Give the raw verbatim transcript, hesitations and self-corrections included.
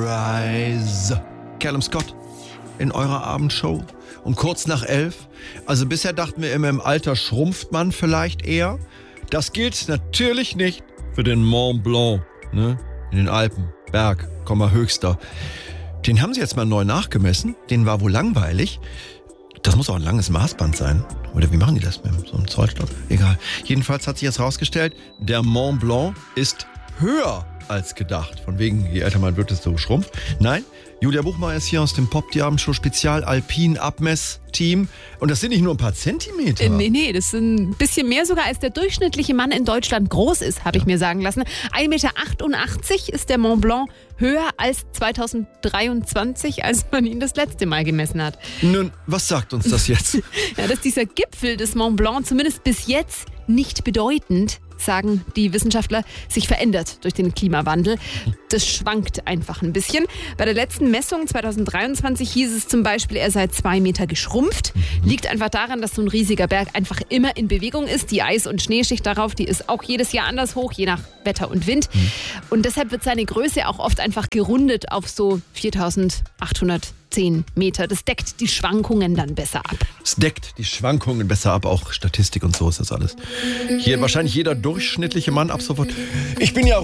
Rise. Callum Scott in eurer Abendshow. Und kurz nach elf. Also bisher dachten wir immer, im Alter schrumpft man vielleicht eher. Das gilt natürlich nicht für den Mont Blanc, ne? In den Alpen. Berg, Komma höchster. Den haben sie jetzt mal neu nachgemessen. Den war wohl langweilig. Das muss auch ein langes Maßband sein. Oder wie machen die das mit so einem Zollstock? Egal. Jedenfalls hat sich jetzt rausgestellt, der Mont Blanc ist höher als gedacht. Von wegen, je älter man wird, desto schrumpft. Nein, Julia Buchmeier ist hier aus dem Pop, die Abendshow Spezial Alpin Abmessteam. Und das sind nicht nur ein paar Zentimeter. Äh, nee, nee, das sind ein bisschen mehr sogar, als der durchschnittliche Mann in Deutschland groß ist, habe ja. ich mir sagen lassen. ein Meter achtundachtzig ist der Mont Blanc, höher als zweitausenddreiundzwanzig, als man ihn das letzte Mal gemessen hat. Nun, was sagt uns das jetzt? Ja, dass dieser Gipfel des Mont Blanc zumindest bis jetzt nicht bedeutend, sagen die Wissenschaftler, sich verändert durch den Klimawandel. Das schwankt einfach ein bisschen. Bei der letzten Messung zweitausenddreiundzwanzig hieß es zum Beispiel, er sei zwei Meter geschrumpft. Liegt einfach daran, dass so ein riesiger Berg einfach immer in Bewegung ist. Die Eis- und Schneeschicht darauf, die ist auch jedes Jahr anders hoch, je nach Wetter und Wind. Und deshalb wird seine Größe auch oft einfach gerundet auf so viertausendachthundertzehn Meter. Das deckt die Schwankungen dann besser ab. Es deckt die Schwankungen besser ab, auch Statistik und so ist das alles. Hier wahrscheinlich jeder durchschnittliche Mann ab sofort. Ich bin ja